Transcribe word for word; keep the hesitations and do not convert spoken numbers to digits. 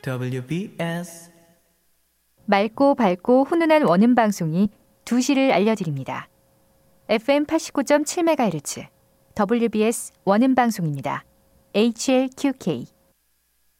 더블유비에스 맑고 밝고 훈훈한 원음 방송이 두 시를 알려드립니다. 에프엠 팔십구 점 칠 메가헤르츠 더블유비에스 원음 방송입니다. 에이치엘큐케이